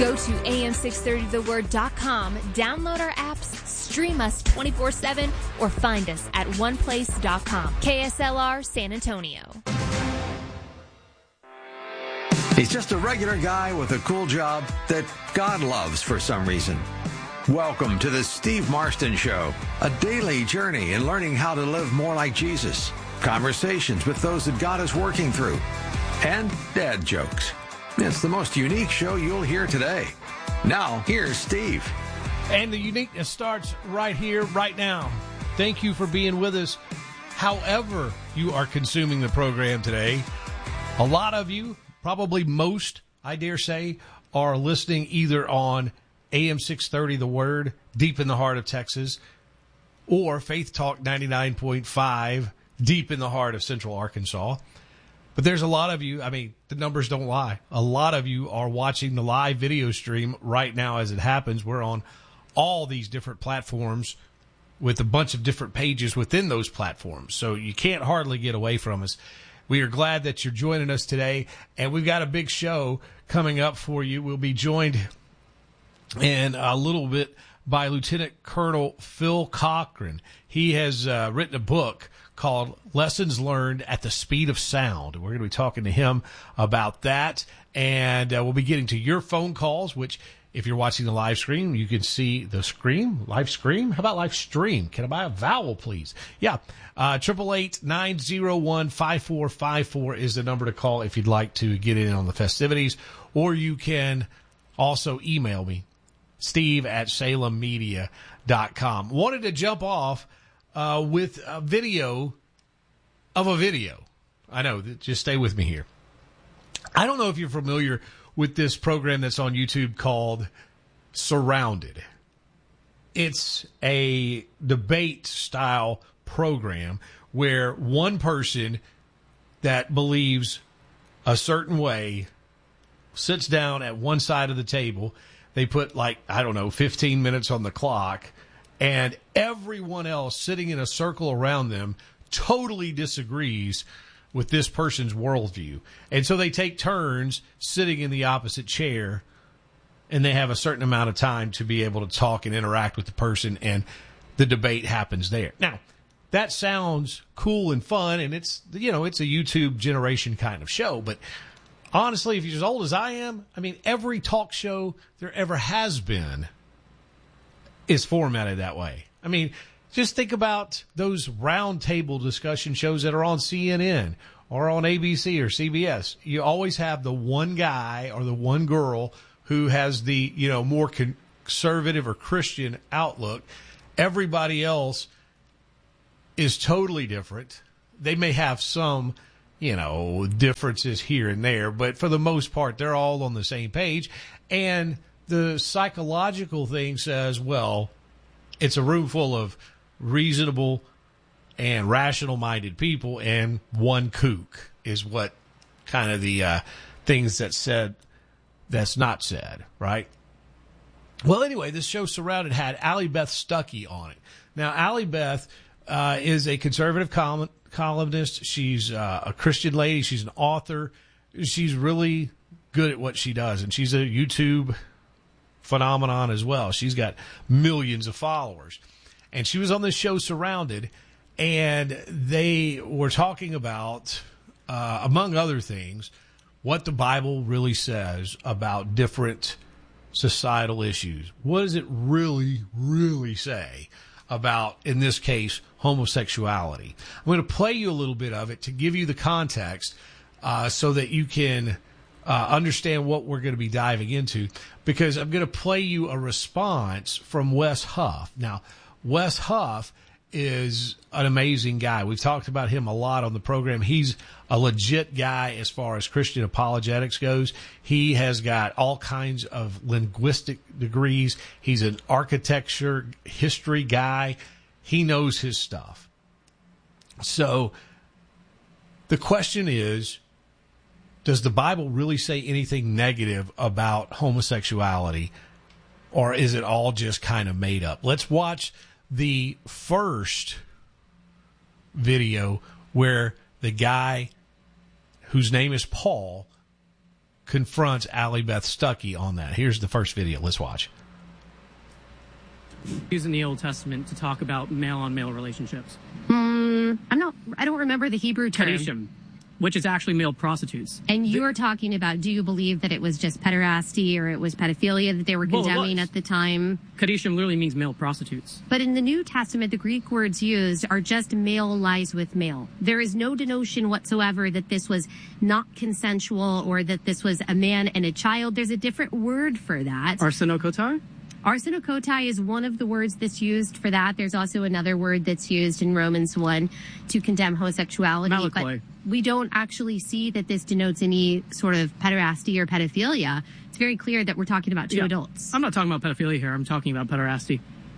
Go to am630theword.com, download our apps, stream us 24/7, or find us at oneplace.com. KSLR San Antonio. He's just a regular guy with a cool job that God loves for some reason. Welcome to the Steve Marston Show, a daily journey in learning how to live more like Jesus, conversations with those that God is working through, and dad jokes. It's the most unique show you'll hear today. Now, here's Steve. And the uniqueness starts right here, right now. Thank you for being with us, however you are consuming the program today. A lot of you, probably most, I dare say, are listening either on AM 630 The Word, deep in the heart of Texas, or Faith Talk 99.5, deep in the heart of Central Arkansas. But there's a lot of you, I mean, the numbers don't lie. A lot of you are watching the live video stream right now as it happens. We're on all these different platforms with a bunch of different pages within those platforms. So you can't hardly get away from us. We are glad that you're joining us today, and we've got a big show coming up for you. We'll be joined in a little bit by Lieutenant Colonel Phil Cochran. He has written a book called Lessons Learned at the Speed of Sound. We're going to be talking to him about that, and we'll be getting to your phone calls, which if you're watching the live stream, you can see the screen. Live stream? How about live stream? Can I buy a vowel, please? Yeah. 888-901-5454 is the number to call if you'd like to get in on the festivities, or you can also email me, steve@salemmedia.com. Wanted to jump off with a video of a video. I know, just stay with me here. I don't know if you're familiar with this program that's on YouTube called Surrounded. It's a debate-style program where one person that believes a certain way sits down at one side of the table. They put 15 minutes on the clock, and everyone else sitting in a circle around them totally disagrees with this person's worldview. And so they take turns sitting in the opposite chair, and they have a certain amount of time to be able to talk and interact with the person, and the debate happens there. Now, that sounds cool and fun, and it's a YouTube generation kind of show, but honestly, if you're as old as I am, I mean, every talk show there ever has been is formatted that way. I mean, just think about those roundtable discussion shows that are on CNN or on ABC or CBS. You always have the one guy or the one girl who has the, more conservative or Christian outlook. Everybody else is totally different. They may have some differences here and there, but for the most part, they're all on the same page. And the psychological thing says, well, it's a room full of reasonable and rational-minded people, and one kook is what kind of the things that's said that's not said, right? Well, anyway, this show Surrounded had Allie Beth Stuckey on it. Now, Allie Beth is a conservative columnist. She's a Christian lady. She's an author. She's really good at what she does, and she's a YouTube phenomenon as well. She's got millions of followers, and she was on this show Surrounded, and they were talking about, among other things, what the Bible really says about different societal issues. What does it really, really say about, in this case, homosexuality? I'm going to play you a little bit of it to give you the context so that you can understand what we're going to be diving into, because I'm going to play you a response from Wes Huff. Now, Wes Huff is an amazing guy. We've talked about him a lot on the program. He's a legit guy as far as Christian apologetics goes. He has got all kinds of linguistic degrees. He's an architecture history guy. He knows his stuff. So the question is, does the Bible really say anything negative about homosexuality, or is it all just kind of made up? Let's watch the first video where the guy whose name is Paul confronts Allie Beth Stuckey on that. Here's the first video. Let's watch. Used in the Old Testament to talk about male-on-male relationships. I don't remember the Hebrew term. Kadishim, which is actually male prostitutes. And you're talking about, do you believe that it was just pederasty or it was pedophilia that they were condemning at the time? Kadishim literally means male prostitutes. But in the New Testament, the Greek words used are just male lies with male. There is no denotion whatsoever that this was not consensual or that this was a man and a child. There's a different word for that. Arsenokotai? Arsenokotai is one of the words that's used for that. There's also another word that's used in Romans 1 to condemn homosexuality. Malakoi. But we don't actually see that this denotes any sort of pederasty or pedophilia. It's very clear that we're talking about two adults. I'm not talking about pedophilia here. I'm talking about pederasty.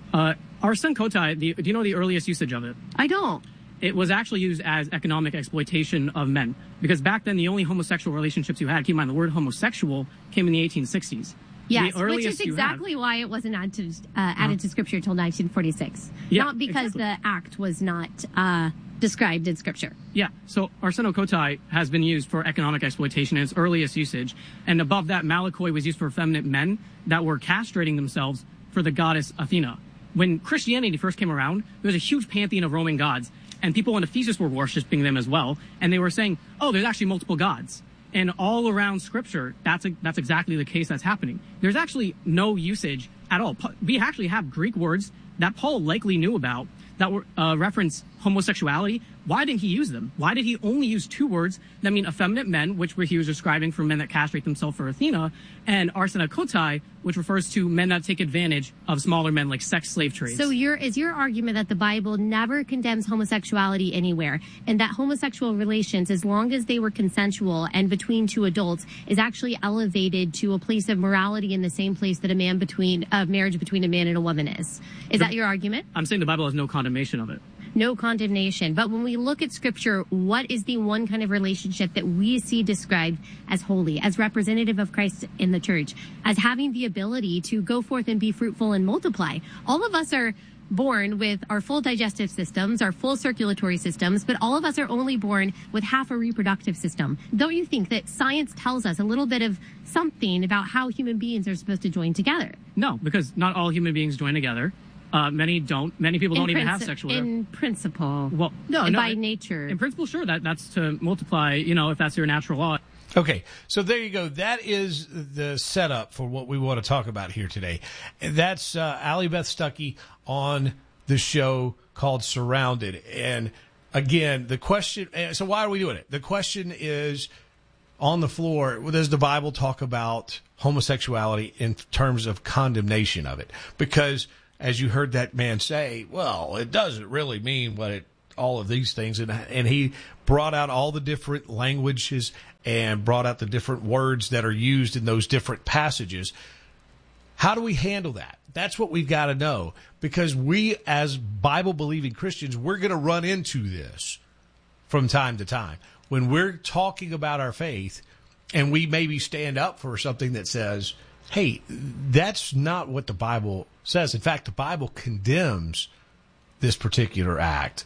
Arsenokotai, do you know the earliest usage of it? I don't. It was actually used as economic exploitation of men. Because back then, the only homosexual relationships you had, keep in mind, the word homosexual came in the 1860s. Yes, which is exactly why it wasn't added to Scripture until 1946. Yeah, not because the act was not described in Scripture. Yeah, so arsenokotai has been used for economic exploitation in its earliest usage. And above that, malakoi was used for effeminate men that were castrating themselves for the goddess Athena. When Christianity first came around, there was a huge pantheon of Roman gods. And people in Ephesus were worshiping them as well. And they were saying, oh, there's actually multiple gods. And all around Scripture, that's exactly the case that's happening. There's actually no usage at all. We actually have Greek words that Paul likely knew about that were reference homosexuality. Why didn't he use them? Why did he only use two words that mean effeminate men, which he was describing for men that castrate themselves for Athena, and arsenokotai, which refers to men that take advantage of smaller men, like sex slave trades? So is your argument that the Bible never condemns homosexuality anywhere, and that homosexual relations, as long as they were consensual and between two adults, is actually elevated to a place of morality in the same place that marriage between a man and a woman is? Is that your argument? I'm saying the Bible has no condemnation of it. No condemnation. But when we look at Scripture, what is the one kind of relationship that we see described as holy, as representative of Christ in the church, as having the ability to go forth and be fruitful and multiply? All of us are born with our full digestive systems, our full circulatory systems, but all of us are only born with half a reproductive system. Don't you think that science tells us a little bit of something about how human beings are supposed to join together? No, because not all human beings join together. Many don't. Many people don't even have sexual. In principle. Well, no. By nature. In principle, sure. That's to multiply, if that's your natural law. Okay, so there you go. That is the setup for what we want to talk about here today. That's Allie Beth Stuckey on the show called Surrounded. And again, the question, so why are we doing it? The question is on the floor, does the Bible talk about homosexuality in terms of condemnation of it? Because as you heard that man say, well, it doesn't really mean all of these things. And he brought out all the different languages and brought out the different words that are used in those different passages. How do we handle that? That's what we've got to know, because we as Bible-believing Christians, we're going to run into this from time to time. When we're talking about our faith and we maybe stand up for something that says, hey, that's not what the Bible says. In fact, the Bible condemns this particular act.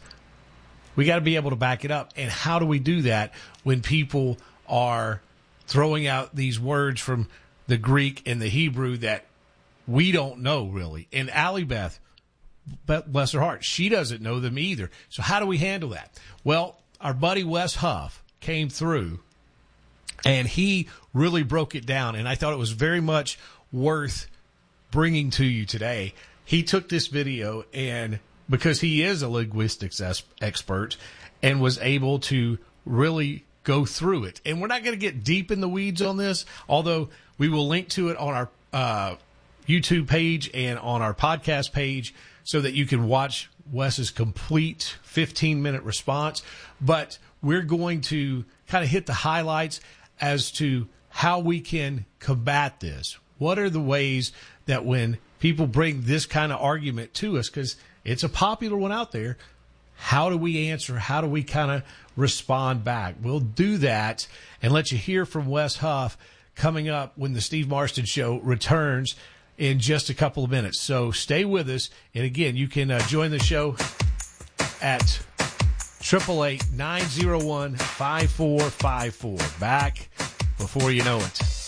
We got to be able to back it up. And how do we do that when people are throwing out these words from the Greek and the Hebrew that we don't know really? And Allie Beth, bless her heart, she doesn't know them either. So how do we handle that? Well, our buddy Wes Huff came through and he really broke it down. And I thought it was very much worth bringing to you today. He took this video, and because he is a linguistics expert, and was able to really go through it. And we're not going to get deep in the weeds on this, although we will link to it on our YouTube page and on our podcast page so that you can watch Wes's complete 15-minute response. But we're going to kind of hit the highlights as to how we can combat this. What are the ways that when people bring this kind of argument to us, because it's a popular one out there, how do we answer? How do we kind of respond back? We'll do that and let you hear from Wes Huff coming up when the Steve Marston Show returns in just a couple of minutes. So stay with us. And again, you can join the show at 888-901-5454. Back before you know it.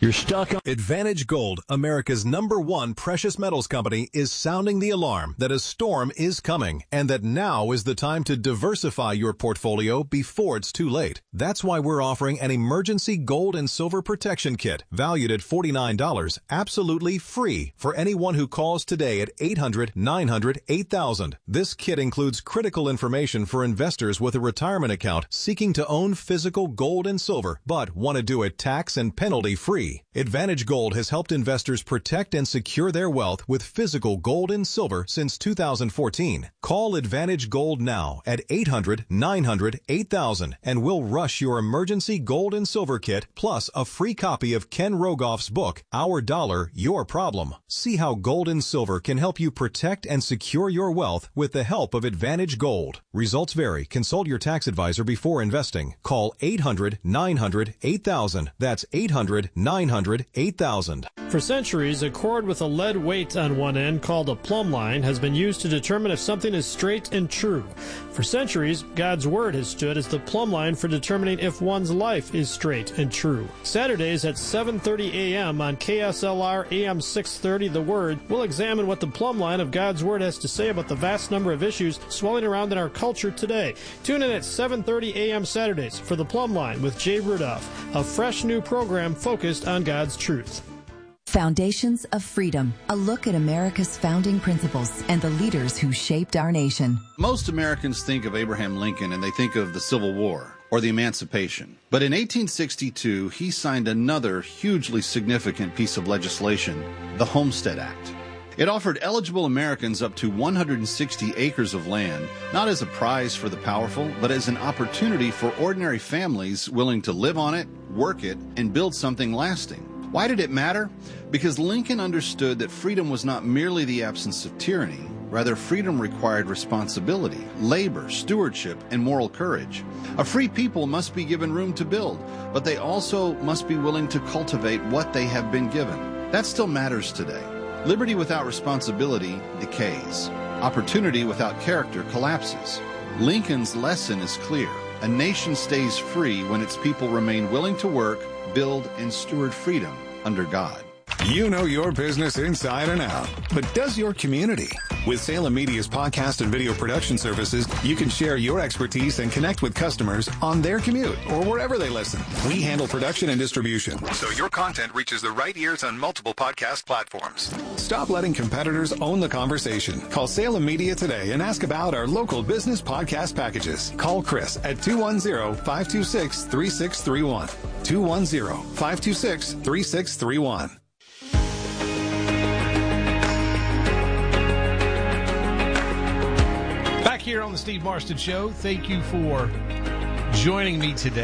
You're stuck on Advantage Gold, America's #1 precious metals company, is sounding the alarm that a storm is coming and that now is the time to diversify your portfolio before it's too late. That's why we're offering an emergency gold and silver protection kit valued at $49, absolutely free for anyone who calls today at 800-900-8000. This kit includes critical information for investors with a retirement account seeking to own physical gold and silver, but want to do it tax and penalty free. Advantage Gold has helped investors protect and secure their wealth with physical gold and silver since 2014. Call Advantage Gold now at 800-900-8000 and we'll rush your emergency gold and silver kit plus a free copy of Ken Rogoff's book, Our Dollar, Your Problem. See how gold and silver can help you protect and secure your wealth with the help of Advantage Gold. Results vary. Consult your tax advisor before investing. Call 800-900-8000. That's 800-900-8000. For centuries, a cord with a lead weight on one end called a plumb line has been used to determine if something is straight and true. For centuries, God's Word has stood as the plumb line for determining if one's life is straight and true. Saturdays at 7:30 a.m. on KSLR AM 630, The Word, we'll examine what the plumb line of God's Word has to say about the vast number of issues swelling around in our culture today. Tune in at 7:30 a.m. Saturdays for the Plumb Line with Jay Rudolph, a fresh new program focused on God's truth. Foundations of Freedom, a look at America's founding principles and the leaders who shaped our nation. Most Americans think of Abraham Lincoln and they think of the Civil War or the Emancipation. But in 1862, he signed another hugely significant piece of legislation, the Homestead Act. It offered eligible Americans up to 160 acres of land, not as a prize for the powerful, but as an opportunity for ordinary families willing to live on it, work it, and build something lasting. Why did it matter? Because Lincoln understood that freedom was not merely the absence of tyranny. Rather, freedom required responsibility, labor, stewardship, and moral courage. A free people must be given room to build, but they also must be willing to cultivate what they have been given. That still matters today. Liberty without responsibility decays. Opportunity without character collapses. Lincoln's lesson is clear. A nation stays free when its people remain willing to work, build, and steward freedom under God. You know your business inside and out, but does your community? With Salem Media's podcast and video production services, you can share your expertise and connect with customers on their commute or wherever they listen. We handle production and distribution, so your content reaches the right ears on multiple podcast platforms. Stop letting competitors own the conversation. Call Salem Media today and ask about our local business podcast packages. Call Chris at 210-526-3631. 210-526-3631. Back here on the Steve Marston Show, thank you for joining me today.